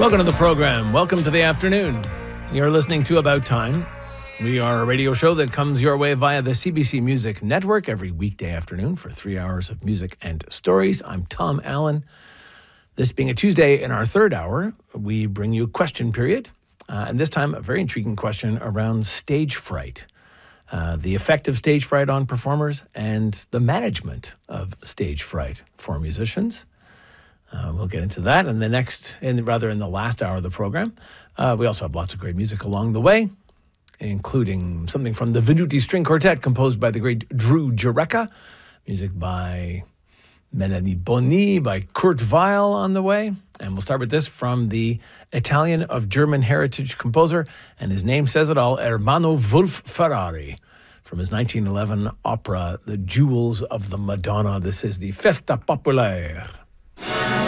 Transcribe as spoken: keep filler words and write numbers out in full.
Welcome to the program. Welcome to the afternoon. You're listening to About Time. We are a radio show that comes your way via the C B C Music Network every weekday afternoon for three hours of music and stories. I'm Tom Allen. This being a Tuesday in our third hour, we bring you a question period. Uh, and this time, a very intriguing question around stage fright. Uh, the effect of stage fright on performers and the management of stage fright for musicians. Uh, we'll get into that in the next, in rather in the last hour of the program. Uh, we also have lots of great music along the way, including something from the Venuti String Quartet composed by the great Drew Jurecka, music by Melanie Boni, by Kurt Weill on the way. And we'll start with this from the Italian of German heritage composer, and his name says it all, Ermanno Wolf Ferrari, from his nineteen eleven opera, The Jewels of the Madonna. This is the Festa Popolare.